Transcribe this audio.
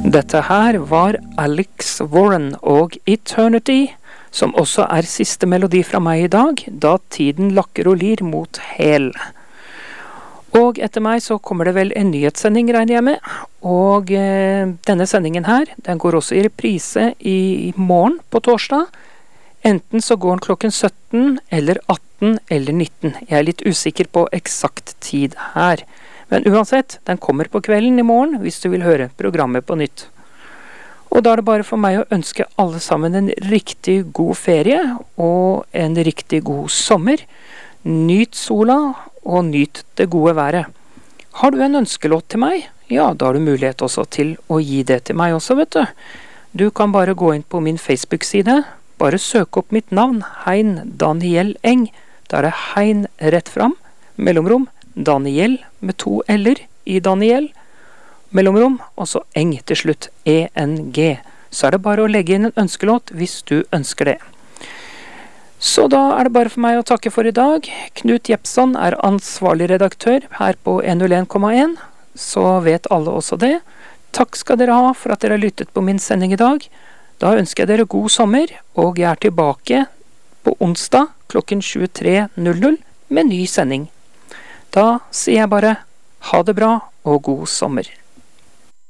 Dette her var Alex Warren og Eternity, som også siste melodi fra meg i dag, da tiden lakker og lir mot hel. Og etter meg så kommer det vel en nyhetssending, regner jeg med, og denne sendingen her, den går også i reprise i morgen på torsdag. Enten så går den klokken 17, eller 18, eller 19. Jeg litt usikker på eksakt tid her. Men uansett, den kommer på kvelden i morgen hvis du vil høre programmet på nytt. Og da det bare for meg å ønske alle sammen en riktig god ferie og en riktig god sommer. Nyt sola og nyt det gode været. Har du en ønskelåt til meg? Ja, da har du mulighet også til å gi det til meg også, vet du. Du kan bare gå inn på min Facebook-side. Bare søk opp mitt navn, Hein Daniel Eng. Da det Hein rett fram, mellomrom, Daniel med 2 L-er i Daniel, mellomrom, og så Eng til slutt, E-N-G. Så det bare å legge inn en ønskelåt hvis du ønsker det. Så da det bare for meg å takke for i dag. Knut Jepson ansvarlig redaktør her på 101,1, så vet alle også det. Takk skal dere ha for at dere har lyttet på min sending i dag. Da ønsker jeg dere god sommer, og jeg tilbake på onsdag klokken 23:00 med ny sending. Da sier jeg bare ha det bra og god sommer.